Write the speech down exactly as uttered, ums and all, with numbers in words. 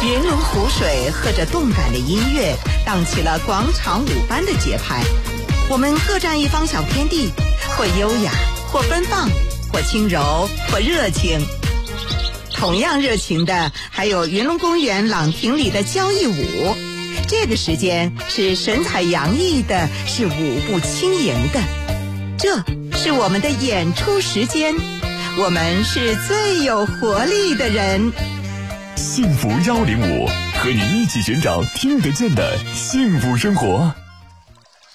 云龙湖水和着动感的音乐，荡起了广场舞般的节拍。我们各占一方小天地，或优雅，或奔放，或轻柔，或热情。同样热情的还有云龙公园朗亭里的交谊舞，这个时间是神采洋溢的，是舞步轻盈的。这是我们的演出时间，我们是最有活力的人。 幸福幺零五，和你一起寻找听得见的幸福生活。